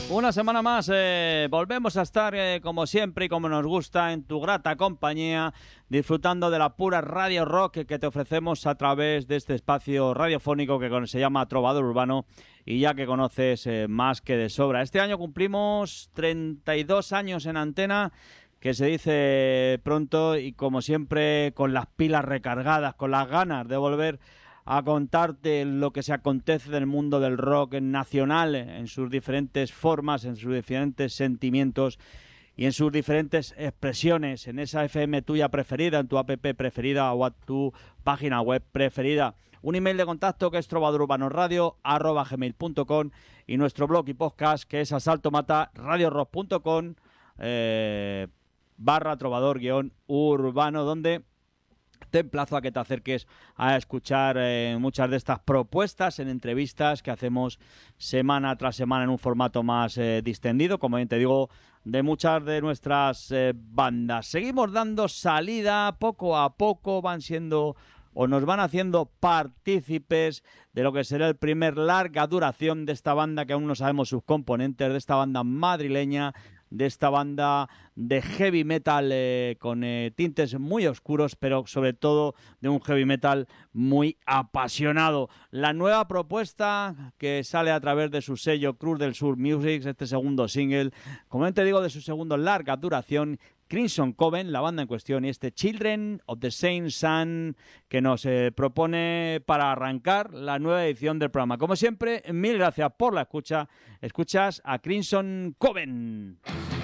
Una semana más volvemos a estar como siempre y como nos gusta en tu grata compañía, disfrutando de la pura radio rock que te ofrecemos a través de este espacio radiofónico que se llama Trovador Urbano y ya que conoces más que de sobra. Este año cumplimos 32 años en antena, que se dice pronto, y como siempre con las pilas recargadas, con las ganas de volver a contarte lo que se acontece en el mundo del rock nacional en sus diferentes formas, en sus diferentes sentimientos y en sus diferentes expresiones, en esa FM tuya preferida, en tu app preferida o a tu página web preferida. Un email de contacto que es trovadorurbanoradio@gmail.com y nuestro blog y podcast que es asaltomataradiorock.com /trovador-urbano, donde te emplazo a que te acerques a escuchar muchas de estas propuestas en entrevistas que hacemos semana tras semana en un formato más distendido, como bien te digo, de muchas de nuestras bandas. Seguimos dando salida poco a poco, van siendo o nos van haciendo partícipes de lo que será el primer larga duración de esta banda, que aún no sabemos sus componentes, de esta banda madrileña, de esta banda de heavy metal con tintes muy oscuros, pero sobre todo de un heavy metal muy apasionado. La nueva propuesta que sale a través de su sello Cruz del Sur Music, este segundo single, como te digo, de su segundo larga duración, Crimson Coven, la banda en cuestión, y este Children of the Same Sun que nos propone para arrancar la nueva edición del programa. Como siempre, mil gracias por la escucha. Escuchas a Crimson Coven.